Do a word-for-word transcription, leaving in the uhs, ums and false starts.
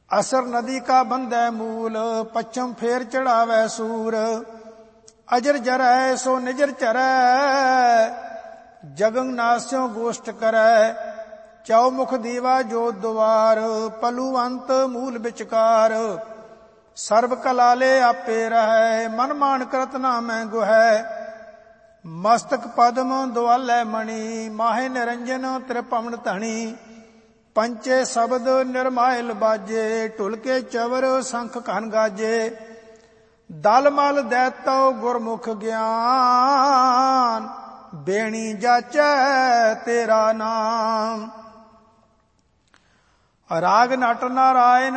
असर नदी का बंधै मूल, पच्छम फेर चढ़ावै सूर। अजर जरै सो निजर चरै, जगन नास्यों गोष्ठ करै। चौमुख दीवा जो द्वार, पलुवंत मूल विचकार। सर्व कलाले आपे रहै, मन मान करत नामै गुहै। मस्तक पद्म दुआलै मणि, माहे निरंजन त्रिपवन धनी। पंचे शब्द निर्मायल बाजे, ढुलके चवर शंख घन गाजे। दल मल दैतो गुरमुख ज्ञान, बेणी जाचै तेरा नाम। राग नट नारायण